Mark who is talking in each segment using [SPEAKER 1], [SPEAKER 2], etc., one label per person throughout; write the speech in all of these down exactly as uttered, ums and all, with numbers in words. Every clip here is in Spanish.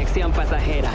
[SPEAKER 1] aflicción pasajera.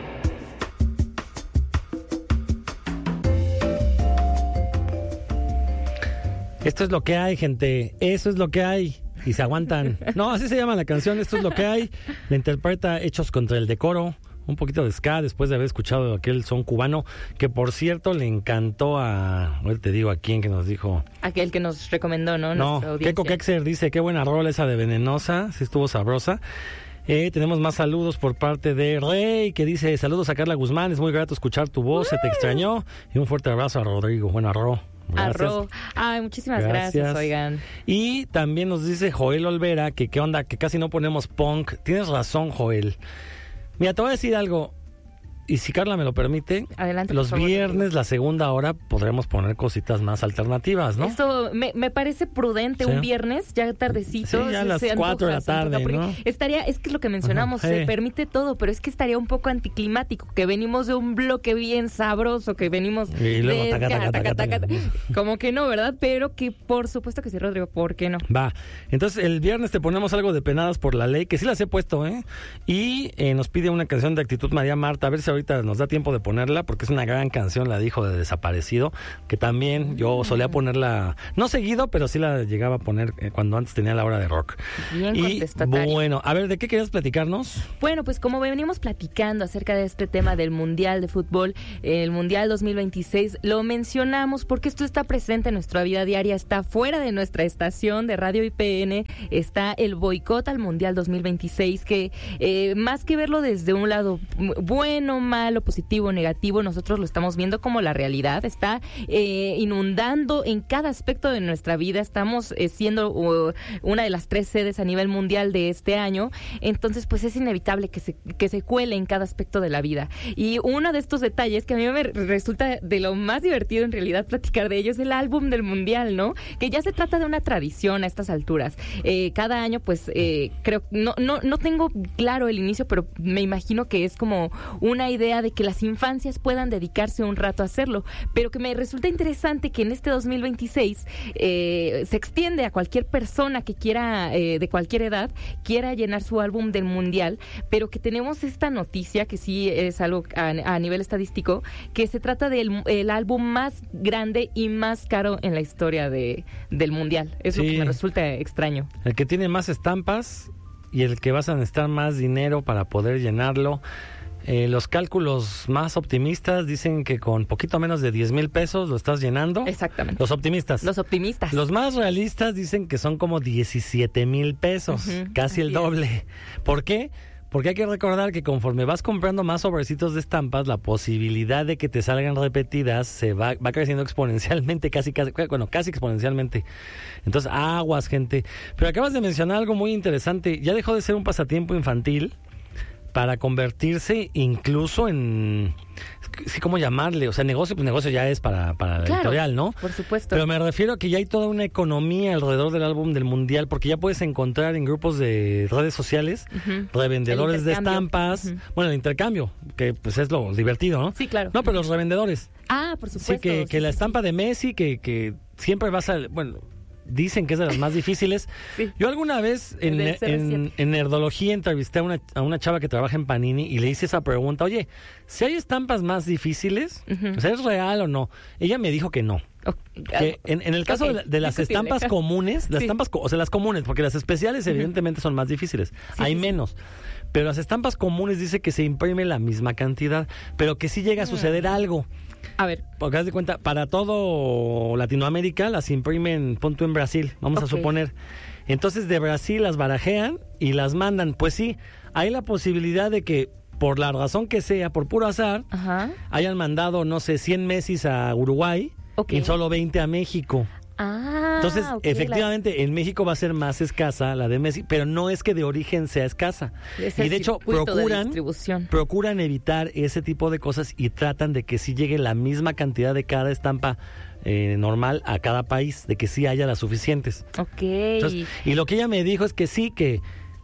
[SPEAKER 2] Esto es lo que hay, gente. Eso es lo que hay. Y se aguantan. No, así se llama la canción. Esto es lo que hay. La interpreta Hechos contra el Decoro. Un poquito de ska después de haber escuchado aquel son cubano. Que por cierto le encantó a... Ahora te digo a quién que nos dijo.
[SPEAKER 3] Aquel que nos recomendó, ¿no?
[SPEAKER 2] No, Keiko Kexer dice, qué buena rola esa de Venenosa. Sí estuvo sabrosa. Eh, tenemos más saludos por parte de Rey, que dice, saludos a Carla Guzmán. Es muy grato escuchar tu voz. Uh. Se te extrañó. Y un fuerte abrazo a Rodrigo. Bueno, a Ro.
[SPEAKER 3] Arro. Ay, muchísimas gracias. gracias, oigan.
[SPEAKER 2] Y también nos dice Joel Olvera que qué onda, que casi no ponemos punk. Tienes razón, Joel. Mira, te voy a decir algo. Y si Carla me lo permite,
[SPEAKER 3] adelante,
[SPEAKER 2] los viernes, la segunda hora, podremos poner cositas más alternativas, ¿no?
[SPEAKER 3] Esto me, me parece prudente, sí. Un viernes, ya tardecito.
[SPEAKER 2] Sí, ya a las cuatro de la tarde, ¿no?
[SPEAKER 3] Estaría, es que es lo que mencionamos, uh-huh. se hey. permite todo, pero es que estaría un poco anticlimático, que venimos de un bloque bien sabroso, que venimos
[SPEAKER 2] y luego,
[SPEAKER 3] de...
[SPEAKER 2] Taca, taca, taca, taca, taca.
[SPEAKER 3] Como que no, ¿verdad? Pero que por supuesto que sí, Rodrigo, ¿por qué no?
[SPEAKER 2] Va, entonces el viernes te ponemos algo de Penadas por la Ley, que sí las he puesto, ¿eh? Y eh, nos pide una canción de Actitud María Marta, a ver si ahorita nos da tiempo de ponerla, porque es una gran canción, la dijo de Desaparecido, que también yo solía ponerla, no seguido, pero sí la llegaba a poner eh, cuando antes tenía la hora de rock.
[SPEAKER 3] Bien
[SPEAKER 2] y
[SPEAKER 3] contestatario.
[SPEAKER 2] Bueno, a ver, ¿de qué querías platicarnos?
[SPEAKER 3] Bueno, pues como venimos platicando acerca de este tema del Mundial de Fútbol, el Mundial dos mil veintiséis, lo mencionamos porque esto está presente en nuestra vida diaria, está fuera de nuestra estación de Radio I P N, está el boicot al Mundial dos mil veintiséis, que eh, más que verlo desde un lado bueno, malo, positivo, negativo, nosotros lo estamos viendo como la realidad, está eh, inundando en cada aspecto de nuestra vida, estamos eh, siendo uh, una de las tres sedes a nivel mundial de este año, entonces pues es inevitable que se, que se cuele en cada aspecto de la vida. Y uno de estos detalles que a mí me resulta de lo más divertido en realidad platicar de ello es el álbum del mundial, ¿no? Que ya se trata de una tradición a estas alturas. Eh, cada año pues eh, creo, no, no, no tengo claro el inicio, pero me imagino que es como una idea de que las infancias puedan dedicarse un rato a hacerlo, pero que me resulta interesante que en este dos mil veintiséis eh, se extiende a cualquier persona que quiera, eh, de cualquier edad, quiera llenar su álbum del mundial, pero que tenemos esta noticia, que sí es algo a, a nivel estadístico, que se trata del el álbum más grande y más caro en la historia de, del mundial. Es sí. lo que me resulta extraño.
[SPEAKER 2] El que tiene más estampas y el que vas a necesitar más dinero para poder llenarlo. Eh, los cálculos más optimistas dicen que con poquito menos de diez mil pesos lo estás llenando.
[SPEAKER 3] Exactamente.
[SPEAKER 2] Los optimistas.
[SPEAKER 3] Los optimistas.
[SPEAKER 2] Los más realistas dicen que son como diecisiete mil pesos, uh-huh, casi el doble. Es. ¿Por qué? Porque hay que recordar que conforme vas comprando más sobrecitos de estampas, la posibilidad de que te salgan repetidas se va, va creciendo exponencialmente, casi, casi, bueno, casi exponencialmente. Entonces, aguas, gente. Pero acabas de mencionar algo muy interesante. Ya dejó de ser un pasatiempo infantil para convertirse incluso en... Sí, ¿cómo llamarle? O sea, negocio, pues negocio ya es para, para la
[SPEAKER 3] claro,
[SPEAKER 2] editorial, ¿no?
[SPEAKER 3] Por supuesto.
[SPEAKER 2] Pero me refiero a que ya hay toda una economía alrededor del álbum del mundial, porque ya puedes encontrar en grupos de redes sociales uh-huh. revendedores de estampas. Uh-huh. Bueno, el intercambio, que pues es lo divertido, ¿no?
[SPEAKER 3] Sí, claro.
[SPEAKER 2] No, pero los revendedores.
[SPEAKER 3] Ah, por supuesto.
[SPEAKER 2] Sí, que, que
[SPEAKER 3] sí,
[SPEAKER 2] la
[SPEAKER 3] sí,
[SPEAKER 2] estampa
[SPEAKER 3] sí.
[SPEAKER 2] de Messi, que, que siempre vas a... Bueno... Dicen que es de las más difíciles. Sí. Yo alguna vez en, en, en Nerdología entrevisté a una, a una chava que trabaja en Panini y le hice esa pregunta, oye, si hay estampas más difíciles, uh-huh. o sea, ¿es real o no? Ella me dijo que no. Okay. Que en, en el caso okay. de, de las Discutible. estampas comunes, las sí. estampas, o sea, las comunes, porque las especiales uh-huh. evidentemente son más difíciles, sí, hay sí, menos. Sí. Pero las estampas comunes dice que se imprime la misma cantidad, pero que sí llega a suceder uh-huh. algo.
[SPEAKER 3] A ver.
[SPEAKER 2] Porque haz de cuenta, para todo Latinoamérica las imprimen, pon tú en Brasil, vamos okay. a suponer. Entonces de Brasil las barajean y las mandan. Pues sí, hay la posibilidad de que, por la razón que sea, por puro azar, uh-huh. hayan mandado, no sé, cien Messis a Uruguay okay. y solo veinte a México.
[SPEAKER 3] Ah,
[SPEAKER 2] Entonces,
[SPEAKER 3] okay,
[SPEAKER 2] efectivamente,
[SPEAKER 3] la...
[SPEAKER 2] en México va a ser más escasa la de Messi, pero no es que de origen sea escasa.
[SPEAKER 3] Es
[SPEAKER 2] y de hecho, procuran,
[SPEAKER 3] de
[SPEAKER 2] procuran evitar ese tipo de cosas y tratan de que sí llegue la misma cantidad de cada estampa eh, normal a cada país, de que sí haya las suficientes.
[SPEAKER 3] Ok.
[SPEAKER 2] Entonces, y lo que ella me dijo es que sí, que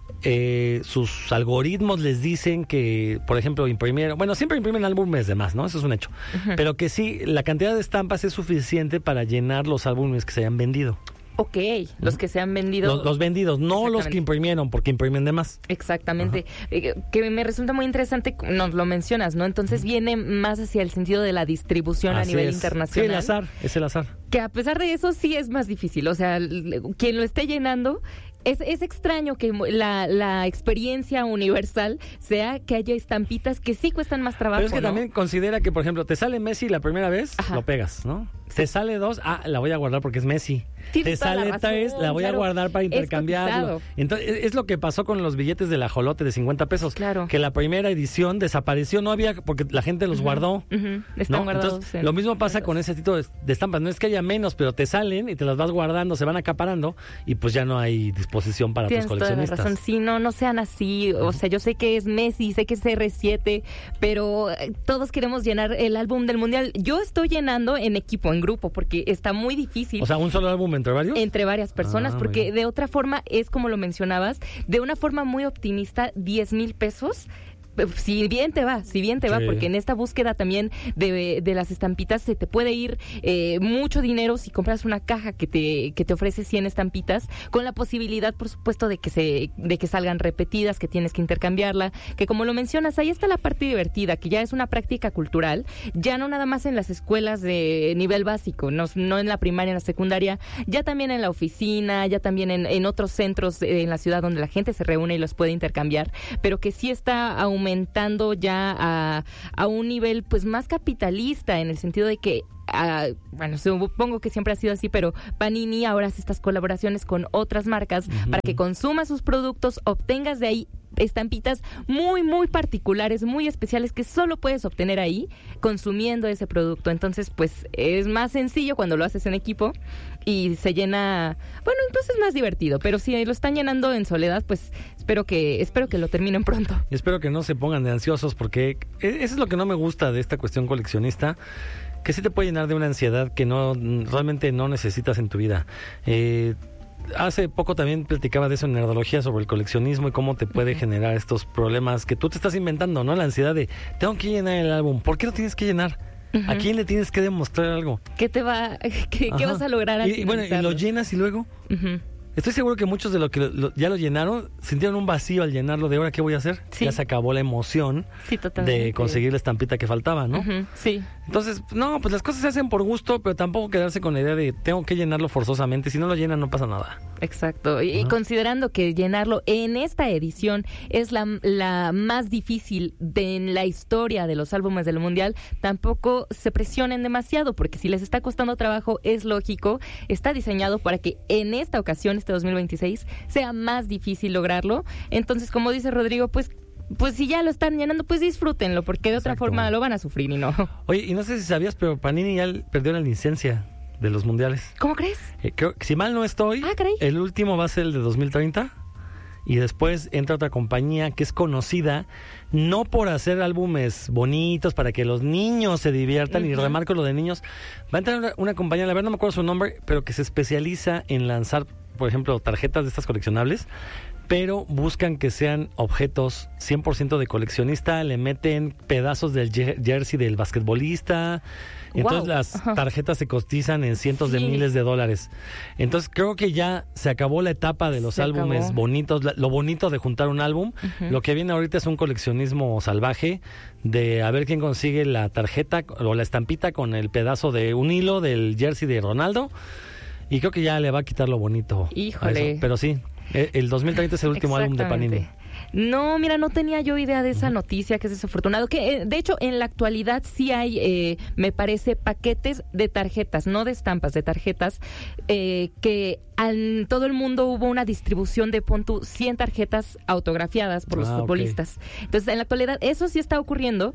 [SPEAKER 2] Eh, sus algoritmos les dicen que, por ejemplo, imprimieron, bueno, siempre imprimen álbumes de más, ¿no? Eso es un hecho. Uh-huh. Pero que sí, la cantidad de estampas es suficiente para llenar los álbumes que se hayan vendido.
[SPEAKER 3] Ok, los que se han vendido.
[SPEAKER 2] Los, los vendidos, no los que imprimieron, porque imprimen de más.
[SPEAKER 3] Exactamente. Eh, que me resulta muy interesante, nos lo mencionas, ¿no? Entonces viene más hacia el sentido de la distribución
[SPEAKER 2] Así
[SPEAKER 3] a nivel
[SPEAKER 2] es.
[SPEAKER 3] internacional.
[SPEAKER 2] Sí, el azar, es el azar.
[SPEAKER 3] Que a pesar de eso sí es más difícil. O sea, quien lo esté llenando... Es, es extraño que la, la experiencia universal sea que haya estampitas que sí cuestan más trabajo.
[SPEAKER 2] Pero es que
[SPEAKER 3] ¿no?
[SPEAKER 2] también considera que, por ejemplo, te sale Messi la primera vez, Ajá. lo pegas, ¿no? Sí. Te sale dos, ah, la voy a guardar porque es Messi.
[SPEAKER 3] Tienes
[SPEAKER 2] te sale
[SPEAKER 3] la
[SPEAKER 2] tres, la voy
[SPEAKER 3] claro.
[SPEAKER 2] a guardar para intercambiarlo.
[SPEAKER 3] Es
[SPEAKER 2] Entonces, es lo que pasó con los billetes del ajolote de cincuenta pesos.
[SPEAKER 3] Claro.
[SPEAKER 2] Que la primera edición desapareció, no había, porque la gente los uh-huh. guardó.
[SPEAKER 3] Uh-huh. Están
[SPEAKER 2] ¿no?
[SPEAKER 3] guardados.
[SPEAKER 2] Entonces,
[SPEAKER 3] en...
[SPEAKER 2] lo mismo pasa con ese tipo de, de estampas. No es que haya menos, pero te salen y te las vas guardando, se van acaparando y pues ya no hay disposición para
[SPEAKER 3] Tienes
[SPEAKER 2] tus coleccionistas.
[SPEAKER 3] Toda la razón. Sí, no, no sean así. O sea, yo sé que es Messi, sé que es erre siete, pero todos queremos llenar el álbum del Mundial. Yo estoy llenando en equipo, en grupo, porque está muy difícil.
[SPEAKER 2] O sea, ¿un solo álbum entre varios?
[SPEAKER 3] Entre varias personas, ah, porque de otra forma es como lo mencionabas, de una forma muy optimista, diez mil pesos. Si bien te va, si bien te va, sí. porque en esta búsqueda también de, de las estampitas se te puede ir eh, mucho dinero si compras una caja que te que te ofrece cien estampitas, con la posibilidad, por supuesto, de que se de que salgan repetidas, que tienes que intercambiarla, que como lo mencionas, ahí está la parte divertida, que ya es una práctica cultural, ya no nada más en las escuelas de nivel básico, no, no en la primaria, en la secundaria, ya también en la oficina, ya también en, en otros centros en la ciudad donde la gente se reúne y los puede intercambiar, pero que sí está aumentando aumentando ya a, a un nivel pues más capitalista, en el sentido de que Uh, bueno, supongo que siempre ha sido así, pero Panini ahora hace estas colaboraciones con otras marcas uh-huh. para que consumas sus productos, obtengas de ahí estampitas muy, muy particulares, muy especiales, que solo puedes obtener ahí consumiendo ese producto. Entonces, pues, es más sencillo cuando lo haces en equipo y se llena, bueno, incluso es más divertido, pero si lo están llenando en soledad, pues, espero que espero que lo terminen pronto.
[SPEAKER 2] Y espero que no se pongan de ansiosos, porque eso es lo que no me gusta de esta cuestión coleccionista, que sí te puede llenar de una ansiedad que no realmente no necesitas en tu vida. Eh, hace poco también platicaba de eso en Nerdología, sobre el coleccionismo y cómo te puede uh-huh. generar estos problemas que tú te estás inventando, ¿no? La ansiedad de, tengo que llenar el álbum. ¿Por qué lo tienes que llenar? Uh-huh. ¿A quién le tienes que demostrar algo?
[SPEAKER 3] ¿Qué te va, qué, qué vas a lograr al
[SPEAKER 2] y, y bueno, y lo llenas y luego... Uh-huh. Estoy seguro que muchos de los que lo, ya lo llenaron sintieron un vacío al llenarlo de ahora, ¿qué voy a hacer? Sí. Ya se acabó la emoción
[SPEAKER 3] sí,
[SPEAKER 2] de conseguir la estampita que faltaba, ¿no?
[SPEAKER 3] Uh-huh. Sí.
[SPEAKER 2] Entonces, no, pues las cosas se hacen por gusto, pero tampoco quedarse con la idea de tengo que llenarlo forzosamente. Si no lo llenan, no pasa nada.
[SPEAKER 3] Exacto. Y, uh-huh. y considerando que llenarlo en esta edición es la, la más difícil de, en la historia de los álbumes del Mundial, tampoco se presionen demasiado, porque si les está costando trabajo, es lógico. Está diseñado para que en esta ocasión, este dos mil veintiséis, sea más difícil lograrlo. Entonces, como dice Rodrigo, pues pues si ya lo están llenando, pues disfrútenlo, porque de Exacto. otra forma lo van a sufrir y no.
[SPEAKER 2] Oye, y no sé si sabías, pero Panini ya perdió la licencia de los mundiales.
[SPEAKER 3] ¿Cómo crees?
[SPEAKER 2] Eh, creo, si mal no estoy,
[SPEAKER 3] ah, ¿creí?
[SPEAKER 2] El último va a ser el de dos mil treinta. Y después entra otra compañía que es conocida no por hacer álbumes bonitos para que los niños se diviertan, uh-huh. y remarco lo de niños. Va a entrar una, una compañía, la verdad no me acuerdo su nombre, pero que se especializa en lanzar, por ejemplo, tarjetas de estas coleccionables, pero buscan que sean objetos cien por ciento de coleccionista, le meten pedazos del jersey del basquetbolista. Entonces wow. las Ajá. tarjetas se cotizan en cientos sí. de miles de dólares. Entonces creo que ya se acabó la etapa de los se álbumes acabó. bonitos, lo bonito de juntar un álbum. Uh-huh. Lo que viene ahorita es un coleccionismo salvaje de a ver quién consigue la tarjeta o la estampita con el pedazo de un hilo del jersey de Ronaldo. Y creo que ya le va a quitar lo bonito.
[SPEAKER 3] Híjole.
[SPEAKER 2] Pero sí, el dos mil treinta es el último álbum de Panini.
[SPEAKER 3] No, mira, no tenía yo idea de esa uh-huh. noticia, que es desafortunado. Que eh, de hecho, en la actualidad sí hay, eh, me parece, paquetes de tarjetas, no de estampas, de tarjetas, eh, que en todo el mundo hubo una distribución de, pon tú, cien tarjetas autografiadas por ah, los futbolistas. Okay. Entonces, en la actualidad, eso sí está ocurriendo,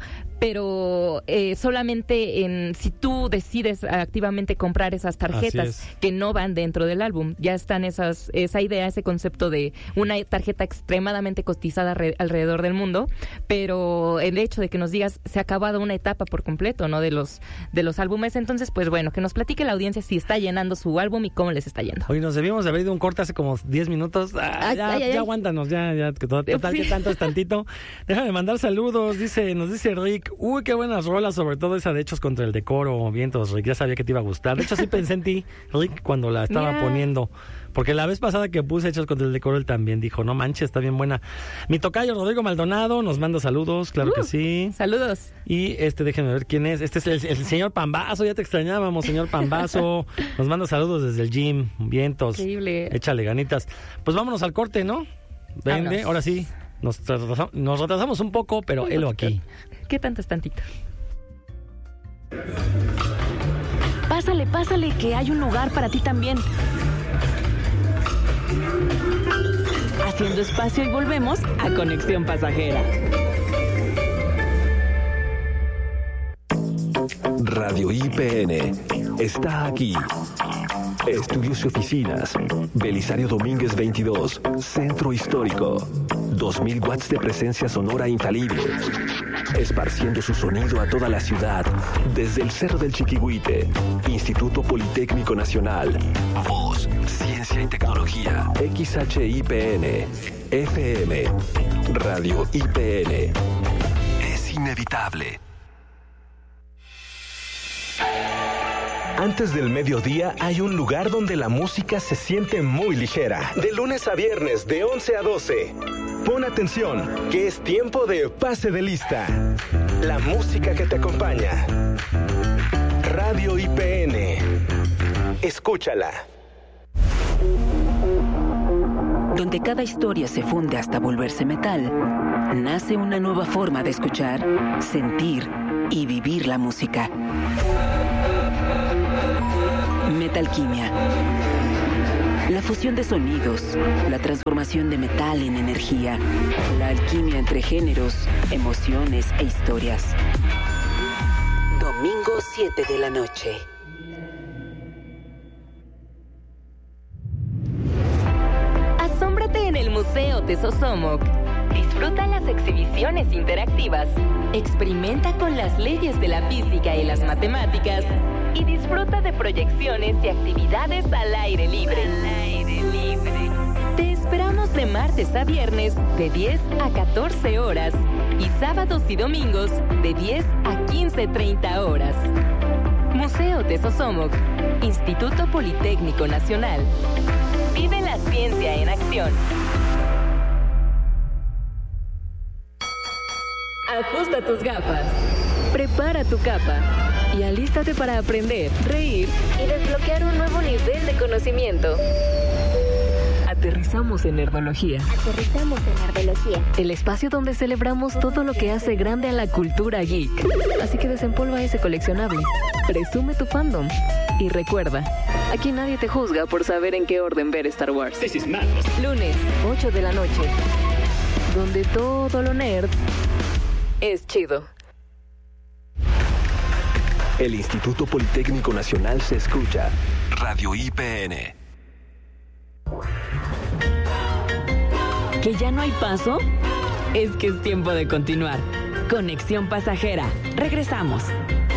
[SPEAKER 3] pero eh, solamente en si tú decides activamente comprar esas tarjetas que no van dentro del álbum. Ya están esas esa idea, ese concepto de una tarjeta extremadamente costosas cotizada re- alrededor del mundo, pero el hecho de que nos digas se ha acabado una etapa por completo, ¿no? De los de los álbumes, entonces pues bueno, que nos platique la audiencia si está llenando su álbum y cómo les está yendo.
[SPEAKER 2] Hoy nos debíamos de haber ido un corte hace como diez minutos. Ah, ay, ya, ay, ay, ya ay. aguántanos, ya, ya, que total, sí. que tanto es tantito. Déjame mandar saludos, dice, nos dice Rick, uy, qué buenas rolas, sobre todo esa de Hechos contra el Decoro, vientos, Rick, ya sabía que te iba a gustar. De hecho, sí pensé en ti, Rick, cuando la estaba Mira. poniendo. Porque la vez pasada que puse Hechos contra el Decoro, él también dijo, no manches, está bien buena. Mi tocayo Rodrigo Maldonado nos manda saludos, claro uh, que sí.
[SPEAKER 3] Saludos.
[SPEAKER 2] Y este, déjenme ver quién es. Este es el, el señor Pambazo, ya te extrañábamos, señor Pambazo. Nos manda saludos desde el gym, vientos.
[SPEAKER 3] Increíble.
[SPEAKER 2] Échale ganitas. Pues vámonos al corte, ¿no? Vende, ahora sí. Nos retrasamos, nos retrasamos un poco, pero helo aquí.
[SPEAKER 3] ¿Qué tanto es tantito?
[SPEAKER 1] Pásale, pásale, que hay un lugar para ti también. Haciendo espacio y volvemos a Conexión Pasajera.
[SPEAKER 4] Radio I P N está aquí. Estudios y oficinas. Belisario Domínguez veintidós. Centro Histórico. dos mil watts de presencia sonora infalible. Esparciendo su sonido a toda la ciudad. Desde el Cerro del Chiquihuite. Instituto Politécnico Nacional. Voz, Ciencia y Tecnología. X H I P N. F M. Radio I P N. Es inevitable.
[SPEAKER 5] Antes del mediodía hay un lugar donde la música se siente muy ligera. De lunes a viernes, de once a doce. Pon atención, que es tiempo de pase de lista. La música que te acompaña. Radio I P N. Escúchala.
[SPEAKER 1] Donde cada historia se funde hasta volverse metal, nace una nueva forma de escuchar, sentir y vivir la música. Metalquimia. La fusión de sonidos, la transformación de metal en energía, la alquimia entre géneros, emociones e historias. Domingo siete de la noche.
[SPEAKER 3] Asómbrate en el Museo Tesosomoc. Disfruta las exhibiciones interactivas. Experimenta con las leyes de la física y las matemáticas. Y disfruta de proyecciones y actividades al aire libre. Al aire libre. Te esperamos de martes a viernes de diez a catorce horas y sábados y domingos de diez a quince treinta horas. Museo Tesosomoc, Instituto Politécnico Nacional. Vive la ciencia en acción. Ajusta tus gafas. Prepara tu capa. Y alístate para aprender, reír y desbloquear un nuevo nivel de conocimiento. Aterrizamos en Nerdología.
[SPEAKER 6] Aterrizamos en Nerdología.
[SPEAKER 3] El espacio donde celebramos todo lo que hace grande a la cultura geek. Así que desempolva ese coleccionable. Presume tu fandom. Y recuerda, aquí nadie te juzga por saber en qué orden ver Star Wars. Lunes, ocho de la noche. Donde todo lo nerd es chido.
[SPEAKER 4] El Instituto Politécnico Nacional se escucha. Radio I P N.
[SPEAKER 1] ¿Que ya no hay paso? Es que es tiempo de continuar. Conexión Pasajera. Regresamos.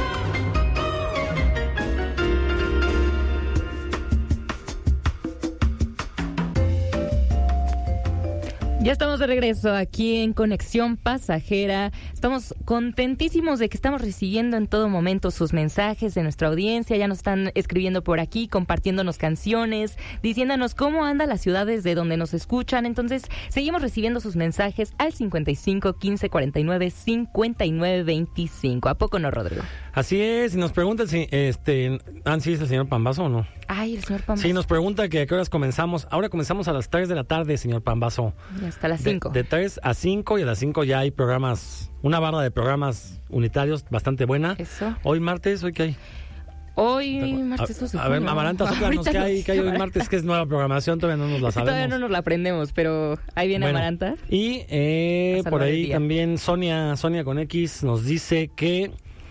[SPEAKER 3] Ya estamos de regreso aquí en Conexión Pasajera. Estamos contentísimos de que estamos recibiendo en todo momento sus mensajes de nuestra audiencia. Ya nos están escribiendo por aquí, compartiéndonos canciones, diciéndonos cómo anda la ciudad desde donde nos escuchan. Entonces, seguimos recibiendo sus mensajes al cincuenta y cinco, quince, cuarenta y nueve, cincuenta y nueve, veinticinco. ¿A poco no, Rodrigo?
[SPEAKER 2] Así es, y nos preguntan si, este, ah, sí, es el señor Pambazo o no.
[SPEAKER 3] Ay, el señor Pambazo.
[SPEAKER 2] Sí, nos pregunta que a qué horas comenzamos. Ahora comenzamos a las tres de la tarde, señor Pambazo.
[SPEAKER 3] Y hasta las cinco.
[SPEAKER 2] De, de tres a cinco, y a las cinco ya hay programas, una barra de programas unitarios bastante buena.
[SPEAKER 3] Eso.
[SPEAKER 2] Hoy martes, ¿hoy qué hay?
[SPEAKER 3] Hoy martes.
[SPEAKER 2] A, a ver, Amaranta, sóplanos, ¿qué hay, ¿qué hay hoy martes? Que es nueva programación, todavía no nos la sabemos.
[SPEAKER 3] Todavía no nos la aprendemos, pero ahí viene bueno, Amaranta.
[SPEAKER 2] Y eh, por ahí también Sonia, Sonia con X nos dice que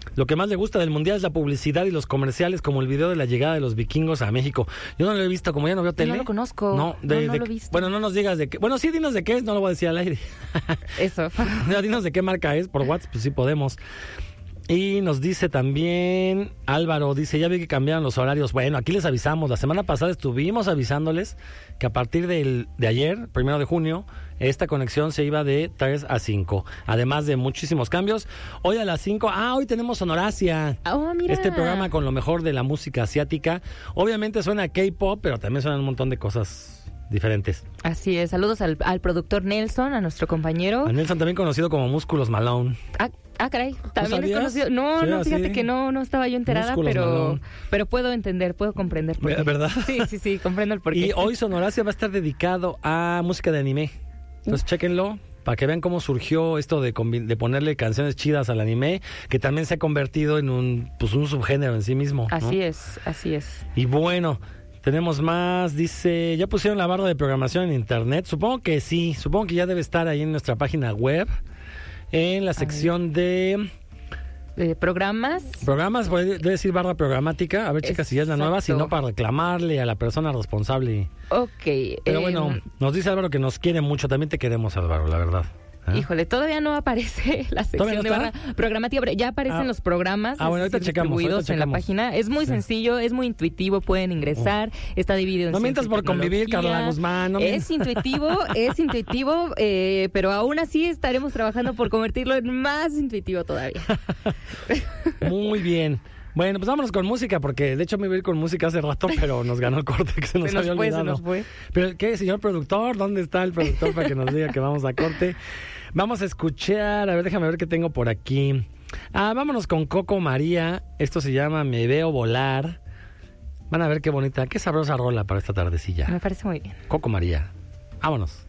[SPEAKER 2] Lo que más le gusta del Mundial es la publicidad y los comerciales, como el video de la llegada de los vikingos a México. Yo no lo he visto, como ya no veo tele.
[SPEAKER 3] No lo conozco.
[SPEAKER 2] No, de,
[SPEAKER 3] no, no
[SPEAKER 2] de,
[SPEAKER 3] lo he visto.
[SPEAKER 2] Bueno, no nos digas de qué. Bueno, sí, dinos de qué es, no lo voy a decir al aire.
[SPEAKER 3] Eso.
[SPEAKER 2] No, dinos de qué marca es, por WhatsApp, pues sí podemos. Y nos dice también Álvaro, dice, ya vi que cambiaron los horarios. Bueno, aquí les avisamos, la semana pasada estuvimos avisándoles que a partir del, de ayer, primero de junio, esta conexión se iba de tres a cinco, además de muchísimos cambios. Hoy a las cinco, ah, hoy tenemos Sonoracia,
[SPEAKER 3] oh, mira.
[SPEAKER 2] Este programa con lo mejor de la música asiática. Obviamente suena K-pop, pero también suenan un montón de cosas diferentes.
[SPEAKER 3] Así es, saludos al, al productor Nelson, a nuestro compañero.
[SPEAKER 2] A Nelson, también conocido como Músculos Malone.
[SPEAKER 3] Ah, Ah, caray, también
[SPEAKER 2] ¿No
[SPEAKER 3] es conocido. No,
[SPEAKER 2] sí,
[SPEAKER 3] no, fíjate
[SPEAKER 2] así.
[SPEAKER 3] que no, no estaba yo enterada,
[SPEAKER 2] Músculos,
[SPEAKER 3] pero,
[SPEAKER 2] Malone.
[SPEAKER 3] pero puedo entender, puedo comprender por qué.
[SPEAKER 2] ¿Verdad?
[SPEAKER 3] Sí, sí, sí, comprendo el porqué.
[SPEAKER 2] Y hoy Sonoracia va a estar dedicado a música de anime. Entonces, chéquenlo para que vean cómo surgió esto de, de ponerle canciones chidas al anime, que también se ha convertido en un, pues, un subgénero en sí mismo, ¿no?
[SPEAKER 3] Así es, así es.
[SPEAKER 2] Y bueno, tenemos más. Dice, ¿ya pusieron la barra de programación en internet? Supongo que sí, supongo que ya debe estar ahí en nuestra página web, en la sección de...
[SPEAKER 3] Eh, programas.
[SPEAKER 2] Programas, debe decir barra programática. A ver, chicas, si ya es la nueva, si no, para reclamarle a la persona responsable.
[SPEAKER 3] Ok.
[SPEAKER 2] Pero
[SPEAKER 3] eh,
[SPEAKER 2] bueno, nos dice Álvaro que nos quiere mucho. También te queremos, Álvaro, la verdad. ¿Eh?
[SPEAKER 3] Híjole, todavía no aparece la sección
[SPEAKER 2] no
[SPEAKER 3] de barra programática, pero ya aparecen
[SPEAKER 2] ah,
[SPEAKER 3] los programas
[SPEAKER 2] ah, bueno, ahorita checamos,
[SPEAKER 3] distribuidos
[SPEAKER 2] ahorita
[SPEAKER 3] en la
[SPEAKER 2] checamos.
[SPEAKER 3] página. Es muy
[SPEAKER 2] sí.
[SPEAKER 3] sencillo, es muy intuitivo, pueden ingresar, está dividido en
[SPEAKER 2] No mientas por convivir, Carla Guzmán. No
[SPEAKER 3] es intuitivo, es intuitivo, eh, pero aún así estaremos trabajando por convertirlo en más intuitivo todavía.
[SPEAKER 2] Muy bien. Bueno, pues vámonos con música, porque de hecho me iba a ir con música hace rato, pero nos ganó el corte que se nos,
[SPEAKER 3] se nos
[SPEAKER 2] había
[SPEAKER 3] fue,
[SPEAKER 2] olvidado.
[SPEAKER 3] Se nos fue.
[SPEAKER 2] Pero, ¿qué, señor productor? ¿Dónde está el productor para que nos diga que vamos a corte? Vamos a escuchar, a ver, déjame ver qué tengo por aquí. Ah, vámonos con Coco María. Esto se llama Me Veo Volar. Van a ver qué bonita, qué sabrosa rola para esta tardecilla.
[SPEAKER 3] Me parece muy bien.
[SPEAKER 2] Coco María. Vámonos.